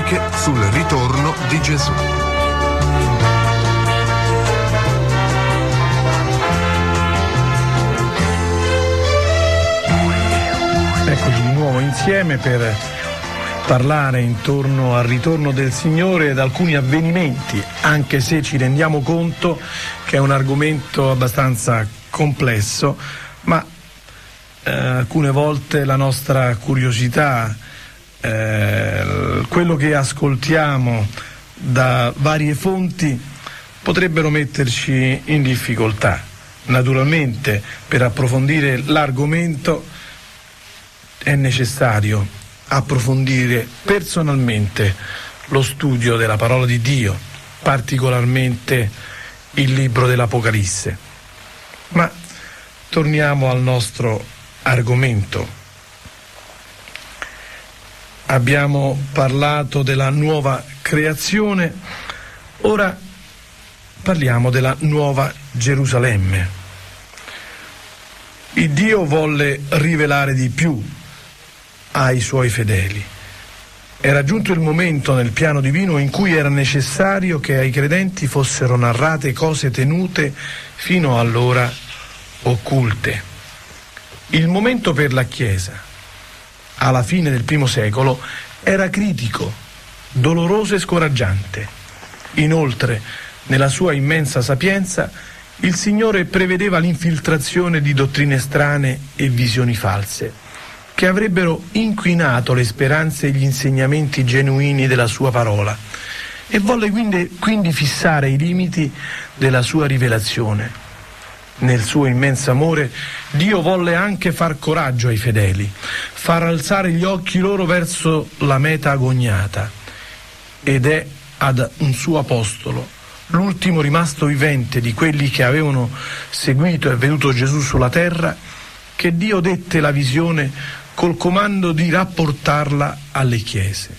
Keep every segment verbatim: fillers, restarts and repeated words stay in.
prediche sul ritorno di Gesù. Eccoci di nuovo insieme per parlare intorno al ritorno del Signore ed alcuni avvenimenti, anche se ci rendiamo conto che è un argomento abbastanza complesso, ma eh, alcune volte la nostra curiosità, eh, quello che ascoltiamo da varie fonti potrebbero metterci in difficoltà. Naturalmente, per approfondire l'argomento è necessario approfondire personalmente lo studio della parola di Dio, particolarmente il libro dell'Apocalisse. Ma torniamo al nostro argomento. Abbiamo parlato della nuova creazione, ora parliamo della nuova Gerusalemme. Il Dio volle rivelare di più ai suoi fedeli. Era giunto il momento nel piano divino in cui era necessario che ai credenti fossero narrate cose tenute fino allora occulte. Il momento per la Chiesa, alla fine del primo secolo, era critico, doloroso e scoraggiante. Inoltre, nella sua immensa sapienza, il Signore prevedeva l'infiltrazione di dottrine strane e visioni false, che avrebbero inquinato le speranze e gli insegnamenti genuini della sua parola, e volle quindi, quindi fissare i limiti della sua rivelazione. Nel suo immenso amore, Dio volle anche far coraggio ai fedeli, far alzare gli occhi loro verso la meta agognata, ed è ad un suo apostolo, l'ultimo rimasto vivente di quelli che avevano seguito e veduto Gesù sulla terra, che Dio dette la visione col comando di rapportarla alle chiese.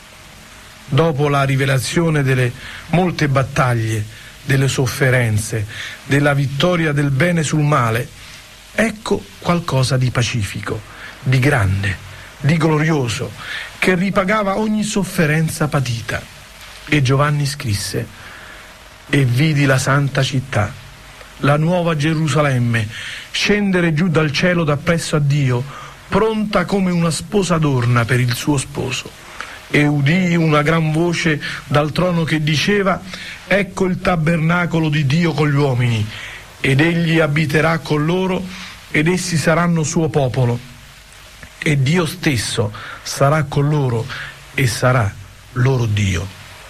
Dopo la rivelazione delle molte battaglie, delle sofferenze, della vittoria del bene sul male, ecco qualcosa di pacifico, di grande, di glorioso, che ripagava ogni sofferenza patita. E Giovanni scrisse: «E vidi la santa città, la nuova Gerusalemme, scendere giù dal cielo dappresso a Dio, pronta come una sposa adorna per il suo sposo. E udii una gran voce dal trono che diceva: ecco il tabernacolo di Dio con gli uomini, ed egli abiterà con loro, ed essi saranno suo popolo, e Dio stesso sarà con loro e sarà loro Dio».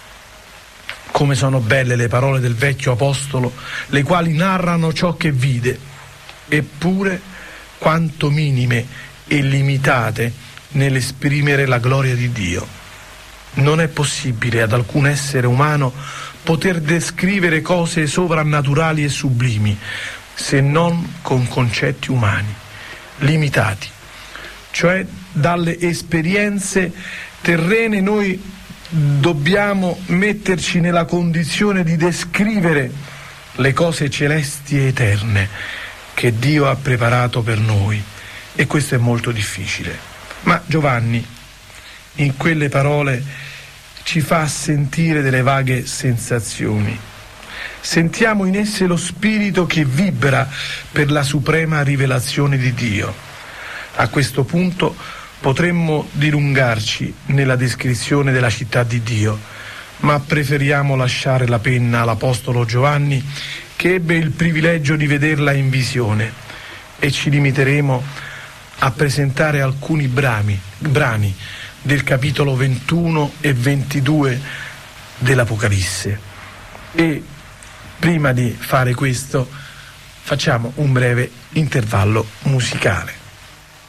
Come sono belle le parole del vecchio apostolo, le quali narrano ciò che vide, eppure quanto minime e limitate nell'esprimere la gloria di Dio. Non è possibile ad alcun essere umano poter descrivere cose sovrannaturali e sublimi, se non con concetti umani, limitati. Cioè, dalle esperienze terrene noi dobbiamo metterci nella condizione di descrivere le cose celesti e eterne che Dio ha preparato per noi, e questo è molto difficile. Ma Giovanni, in quelle parole, ci fa sentire delle vaghe sensazioni. Sentiamo in esse lo spirito che vibra per la suprema rivelazione di Dio. A questo punto potremmo dilungarci nella descrizione della città di Dio, ma preferiamo lasciare la penna all'Apostolo Giovanni, che ebbe il privilegio di vederla in visione, e ci limiteremo a presentare alcuni brani, brani del capitolo ventuno e ventidue dell'Apocalisse. E prima di fare questo facciamo un breve intervallo musicale.